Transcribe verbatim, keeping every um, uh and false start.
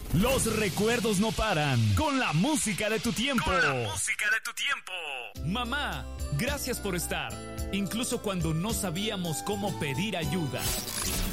Los recuerdos no paran. Con la música de tu tiempo. Con la música de tu tiempo. Mamá, gracias por estar. Incluso cuando no sabíamos cómo pedir ayuda.